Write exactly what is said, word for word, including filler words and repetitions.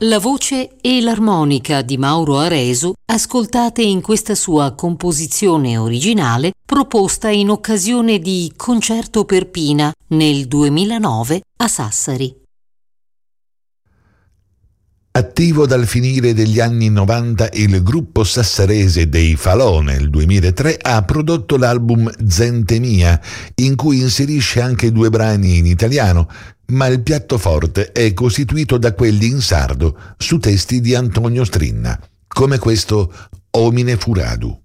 La voce e l'armonica di Mauro Aresu, ascoltate in questa sua composizione originale proposta in occasione di Concerto per Pina nel duemilanove a Sassari. Attivo dal finire degli anni novanta, il gruppo sassarese dei Falò nel duemilatré ha prodotto l'album Zentemia, in cui inserisce anche due brani in italiano, ma il piatto forte è costituito da quelli in sardo su testi di Antonio Strinna, come questo Omine Furadu.